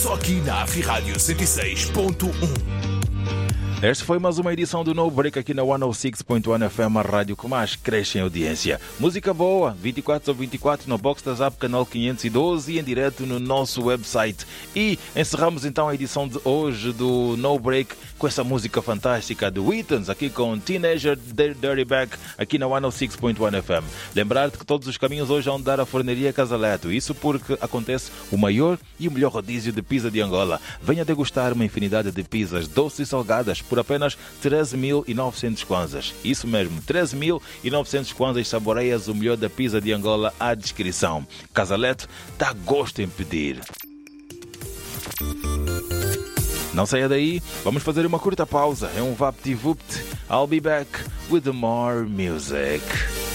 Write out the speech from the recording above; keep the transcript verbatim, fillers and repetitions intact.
Só aqui na Afirrádio cento e seis ponto um. Esta foi mais uma edição do No Break aqui na cento e seis ponto um F M, a rádio que mais cresce em audiência. Música boa, vinte e quatro sobre vinte e quatro no Box da Zap, canal quinhentos e doze e em direto no nosso website. E encerramos então a edição de hoje do No Break com essa música fantástica do Weetons, aqui com Teenager Dirty Back, aqui na cento e seis ponto um F M. Lembrar-te que todos os caminhos hoje vão dar à Forneria Casaleto, isso porque acontece o maior e o melhor rodízio de pizza de Angola. Venha degustar uma infinidade de pizzas doces e salgadas por apenas treze mil e novecentos kwanzas. Isso mesmo, treze mil e novecentos kwanzas, saboreias o melhor da pizza de Angola à descrição. Casaleto dá gosto em pedir. Não saia daí, vamos fazer uma curta pausa. É um vapt-vupt. I'll be back with more music.